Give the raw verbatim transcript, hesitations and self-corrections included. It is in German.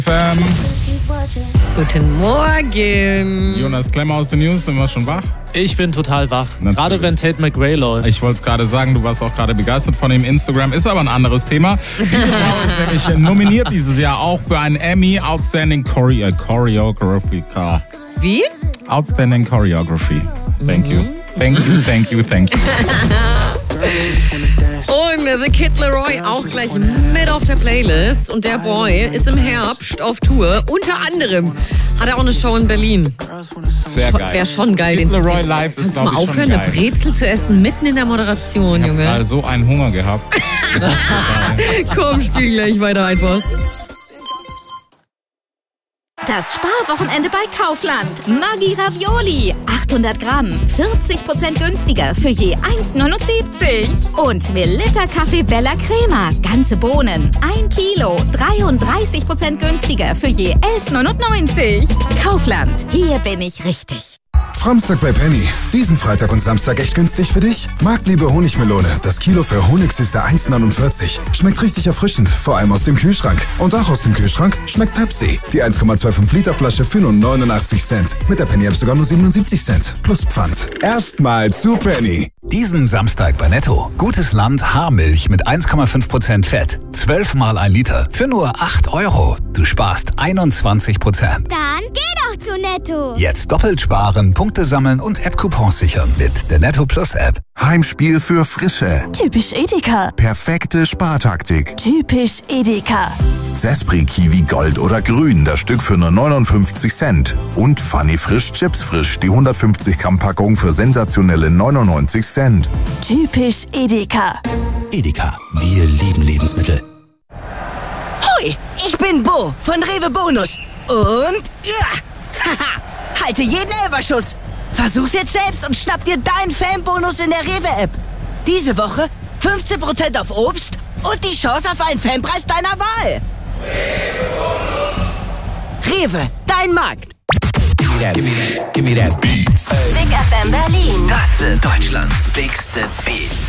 Ähm, Guten Morgen. Jonas Klemmer aus den News, sind wir schon wach? Ich bin total wach. Natürlich. Gerade wenn Tate McRae läuft. Ich wollte es gerade sagen, du warst auch gerade begeistert von dem Instagram, ist aber ein anderes Thema. Diese Frau ist nämlich nominiert dieses Jahr auch für einen Emmy Outstanding Chore- Choreography. Wie? Outstanding Choreography. Thank you. Thank you, thank you, thank you. Und The Kid Laroi auch gleich mit auf der Playlist. Und der Boy ist im Herbst auf Tour. Unter anderem hat er auch eine Show in Berlin. Sehr geil. Wäre schon geil, Kid den zu Laroi sehen. live ist, Kannst du glaub mal ich, aufhören, schon eine geil. Brezel zu essen mitten in der Moderation, Ich habe Junge? gerade so einen Hunger gehabt. Komm, spiel gleich weiter einfach. Das Sparwochenende bei Kaufland. Maggi Ravioli. achthundert Gramm. vierzig Prozent günstiger für je eins neunundsiebzig. Und Melitta Kaffee Bella Crema. Ganze Bohnen. ein Kilo. dreiunddreißig Prozent günstiger für je elf neunundneunzig. Kaufland. Hier bin ich richtig. Framstag bei Penny. Diesen Freitag und Samstag echt günstig für dich? Marktliebe Honigmelone. Das Kilo für Honigsüße eins neunundvierzig. Schmeckt richtig erfrischend, vor allem aus dem Kühlschrank. Und auch aus dem Kühlschrank schmeckt Pepsi. Die eins Komma fünfundzwanzig Liter Flasche für nur neunundachtzig Cent. Mit der Penny App sogar nur siebenundsiebzig Cent. Plus Pfand. Erstmal zu Penny. Diesen Samstag bei Netto. Gutes Land Haarmilch mit eins Komma fünf Prozent Fett. zwölf mal ein Liter für nur acht Euro. Du sparst einundzwanzig Prozent. Dann geh doch zu Netto. Jetzt doppelt sparen, Punkte sammeln und App-Coupons sichern mit der Netto Plus App. Heimspiel für Frische. Typisch Edeka. Perfekte Spartaktik. Typisch Edeka. Zespri Kiwi Gold oder Grün, das Stück für nur neunundfünfzig Cent. Und Funny Frisch Chips Frisch, die hundertfünfzig Gramm Packung für sensationelle neunundneunzig Cent. Typisch Edeka. Edeka, wir lieben Lebensmittel. Hui, ich bin Bo von Rewe Bonus. Und ja, haha, halte jeden Elferschuss. Versuch's jetzt selbst und schnapp dir deinen Fanbonus in der Rewe-App. Diese Woche fünfzeen Prozent auf Obst und die Chance auf einen Fanpreis deiner Wahl. Rewe, dein Markt. Give me that, give me that, give me that Beats. Big F M Berlin. Das sind Deutschlands bigste Beats.